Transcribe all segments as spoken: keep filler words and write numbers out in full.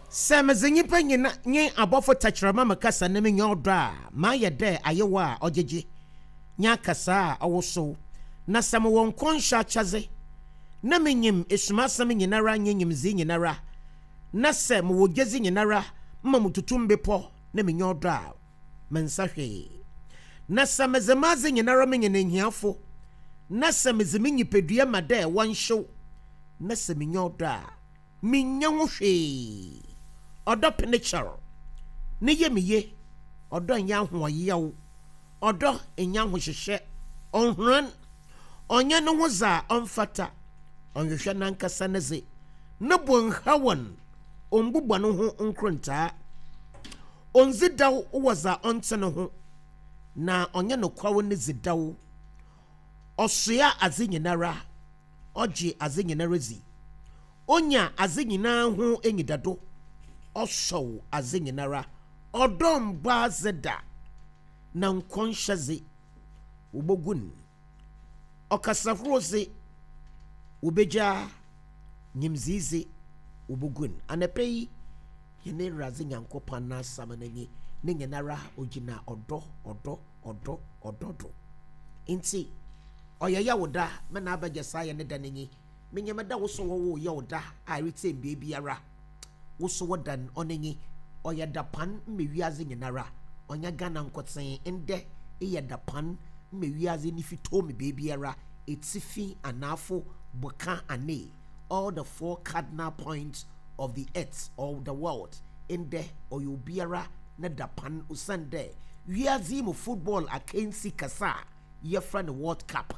Samazinyipa nyina nye abofo tachrama makasa na me nyoda ma ye de ayewa ojeje nya kasa awoso na sam won konsha chaze na menyim esuma sam nyinara nyanyim zi nyinara na sam wo gezi nyinara mamututumbepo na me nyoda mensahwe na sam zamaze nyinara me nyenhiafo na sam ziminyi pedua made wonhyew na sam nyoda minyanwo hwe odo penichar ne yemiye odo nya hoyew odo enya hohyehe onhran onye no hoza onfata onhwehwe nankasa neze ne bonhawan ombubwa no ho nkronta onzidaw woza ontene ho na onye no kwawo ne zidaw osoya azinyinara oje azinyinara zi onya azinyina ho enyidado oshow azinyinara odom bazeda na nkonshaze ubogun okasafroze ubeja nyimzize ubogun anapei yene raze nyankopa na samanenye ne nyenara ogina odo odo odo ododo inti oyaya woda me na abaje saye ne danenye menyemada wo so wo ye woda a retem biara woso wodan onenyi oyadapan mewiaze nyinara onya gana nkotsen ende eyadapan mewiaze ni fito me bebiara etifi anafo boka ane all the four cardinal points of the earth of the world ende oyobiara na dapan usande wiaze mo football akensi kasa yefra ne world cup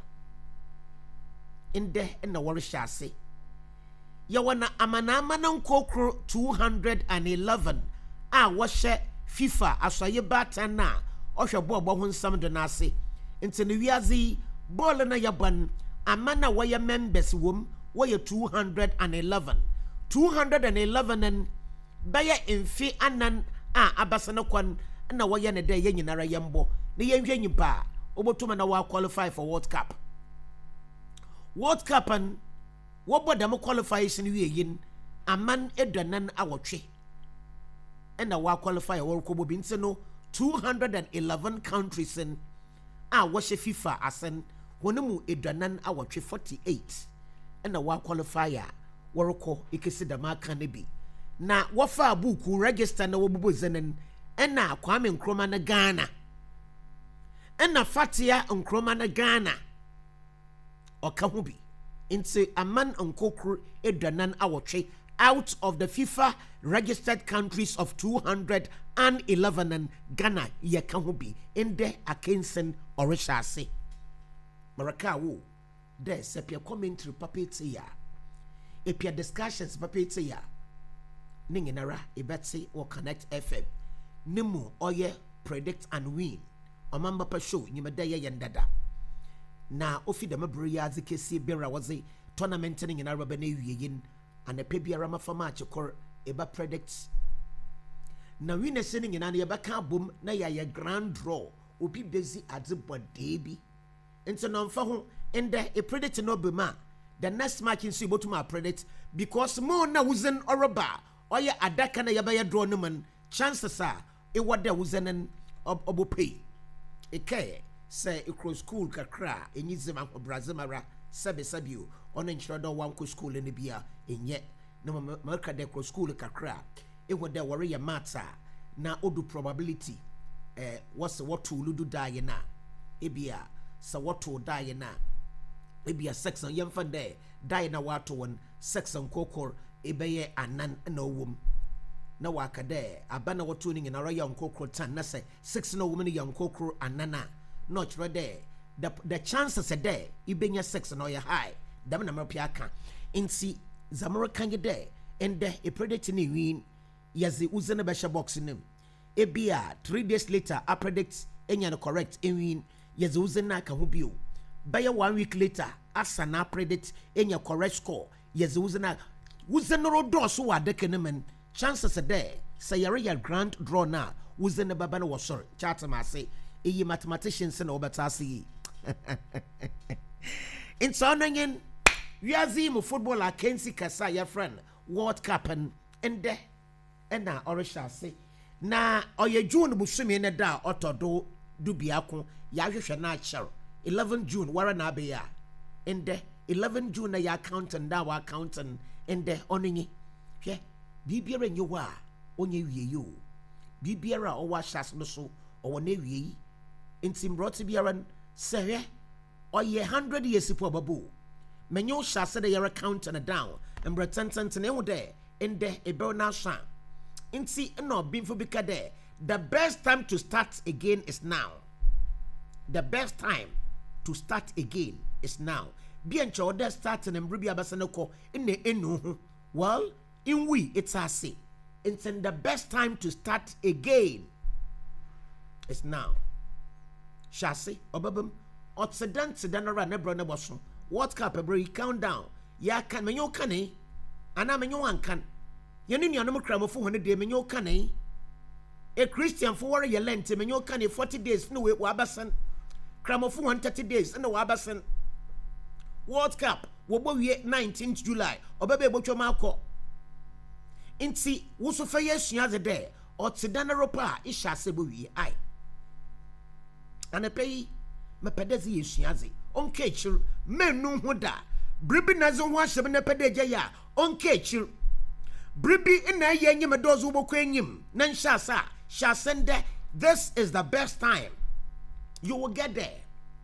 ende na worshase yawana amana amana nkokro two hundred eleven a wɔhyɛ FIFA asoye batan na ɔhwɛ bɔɔbɔ ho nsam do na ase nti ne wiazi bɔɔl na yaban amana wɔyɛ members wom wɔyɛ two hundred eleven two hundred eleven n bɛyɛ mfe anan a abasa no kwan na wɔyɛ ne dɛ yɛ nyinara yɛmbɔ ne yɛnhwɛ nyipa obotuma na wa qualify for World Cup World Cup an wobo dam qualification wie yin aman eduanan awotwe ena wa qualify World Cup bi ntino two hundred eleven countries in a wo hye FIFA asen honemu eduanan awotwe forty-eight ena wa qualify a World Cup ikesi dam aka ne bi na wofa buku register na wobubo zenen ena Kwame Nkrumah na Ghana ena Fatia Nkrumah na Ghana oka ho bi into a man nkokru eduanan awotwe out of the FIFA registered countries of two hundred eleven and Ghana yeka ho bi inde akensen orishase maraka wo de sepia commentary papete ya epia discussions papete ya ninginara ebetse or Connect F M nimu oye predict and win omamba pa show nyimeda ye yendada na ofi da mabro ya zikesi bera wazi tournament ni nyina roba na wiyin anape biara mafama achekor eba predicts na winners ni nyina na yebaka bom na ya ye grand draw obi bezi adzebode bi ento no mfa ho ende e predict no be ma the next match in subotuma predict because more na wuzen oroba oye adaka na yeba ye draw no man chances are e wada wuzenen obopay eke say ikro school kakra enyizema ho brazimara sabe sabio ono nchrodo wanko school ne bia enye na marka de ikro school kakra e wode wore ya mata na odu probability eh what's what to ludu die na ebia sa what to die na ebia sex on yemfa de die na wato won sex on kokor ebeye anan na owom na waka de abana wato ni na roya nkokro tan na say six na woman ya nkokro anana not right there the the chances are there ibenya sex no ya high dam na mapia ka inti zamoro kanye there and the a predict ni win yazi uzene besha box nim ebia three days later a predict enya no correct in win yazi uzene ka ho bio baya one week later asa na predict enya correct score yazi uzene uzene ro do so wa de kenemen chances are there say ya grand draw na uzene baba no was sorry chat ma say eyi mathematicians na obetasi in sonengen wiazi mu football akensi kasa ya friend World Cup and ende ɛna ɔrehyɛ ase na ɔyɛ June busumi ne da ɔtɔdo dubiako yɛahwehwɛ na akyɛr eleven June wara na abɛyɛ a ndɛ eleven June na yɛ accountant da wa accountant ndɛ ɔno nyi hwɛ biribiara nyɛ hɔ a onye wie yi o biribiara a ɔwɔ ahyɛ no so ɔwɔ na wie yi nti mbrɔte biara sɛ hwɛ ɔyɛ one hundred years po ababo menye wo hyɛ ase de yɛre accountant down mbrɛ tententen ehu dɛ ndɛ ebɛw na aso a nti na ɔbinfo bi ka dɛ the best time to start again is now the best time to start again is now bia nkyɛ ɔdɛ start na mbrɛ bi abɛsɛ ne kɔ na enu ho well in we it's ase nti the best time to start again is now hyɛ ase ɔbɛbam ɔtsedan tsedan ara ne brɛ ne bɔ so what cup ɛbrɛ count down ya kan menyo kane ana menyo ankan yɛne nuanom kramofo hɔ ne de menyo kane a Christian for wɔre yɛ lent menyo kane forty days no we wabasan kramofo one hundred thirty days no wabasan World Cup wɔbɔ wie nineteenth July ɔbɛbɛ botwam akɔ nti wo so fa yɛ sua de dɛ ɔtsedan ropa a ihyɛ ase bo wie ai anapɛ yi mepɛdɛ zi yɛ sua ze onka ekyir menu ho da bribi na zo ho ahyem na pɛdɛ gya ya onka ekyir bribi na yɛ nyem dozo bokɔ enyim na nhyɛ asa hyɛ asende this is the best time you will get there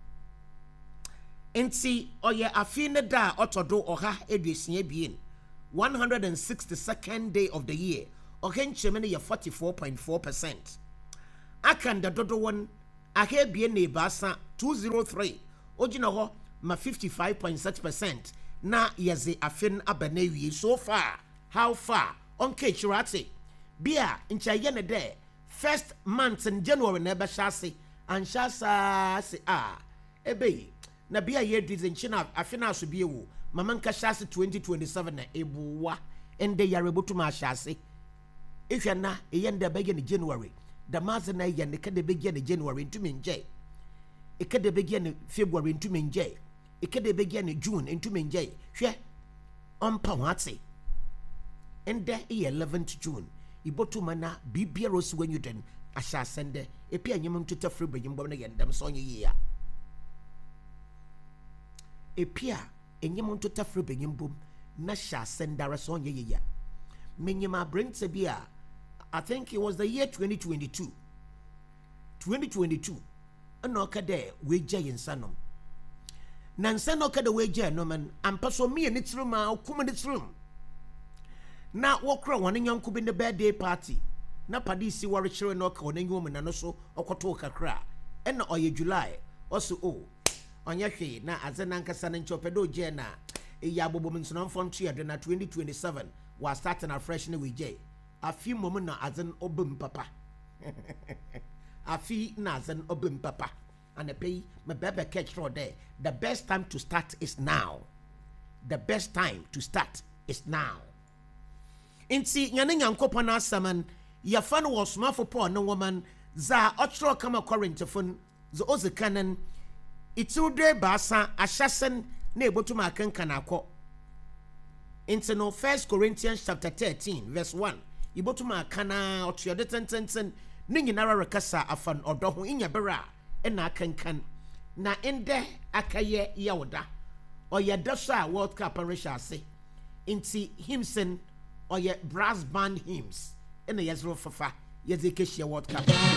nti ɔyɛ afi ne da ɔtɔdo ɔha eduasia bien one hundred sixty-second day of the year ɔhenkyem ne yɛ forty-four point four percent akanda dodo won ahe bien ne baasa two oh three ogina hɔ ma fifty-five point six percent na yɛze afin abana wie so far how far onke chirate bia nkyɛyɛ ne dɛ first month in January na ɛbɛhyɛ ase anhyɛ saa se a ebe na bia yɛ dizen china afina so bie wo mama nka hyɛ ase twenty twenty-seven na ebuwa ende yare botum ahyɛ ase ehwɛ na ɛyɛ nda bɛyɛ ne January da maze na yɛ ne kada bɛyɛ ne January ntumi ngyɛ ekada bɛyɛ ne February ntumi ngyɛ ekada bɛyɛ ne June ntumi ngyɛ hwɛ ɔmpa ho ate ende ɛyɛ eleventh June ibotum na bibia rosi wanyuden ahyɛ asende epi anyem ntota frɛ bɛyim bɔ na yɛ ndam so onye yia epi a enyem ntota frɛ bɛyim bom na hyɛ asendare so onye yia menyem abrente bi a I think it was the year twenty twenty-two twenty twenty-two ana okade we gya yensanom na nsa na okade we gya no man ampa so me ni tirum a okum ni tirum na wokra won nyanko bi ne birthday party na padisi wore kyerɛ no ka won nyom na no so okoto kakra ɛna ɔyɛ July ɔso o ɔnyɛ hwe na azena nkasa ne nchopedo gye na eya abobom nsonamfo nto yɛ na twenty twenty-seven wa start na fresh ne we gye afi mom na azen obem papa afi na azen obem papa and pay me bebe catch road there the best time to start is now the best time to start is now inti nyane nyankopɔ na asaman ya fa no wɔsomafo Paul ne woman za ɔtwerɛ kama Korintofon za ozikanen itiwde baasa ahyasen na ebotum akenkan akɔ inti no First Corinthians chapter thirteen verse one ibotum akana ɔtwerɛ tententen ne nyinara rekasa afan ɔdɔ ho inya bera ɛna akenkan na ende akaye yawda ɔyɛ dasa World Cup anrehyɛ ase inti himsen ɔyɛ brass band hymns ɛna yɛzero fafa yɛdze kehia World Cup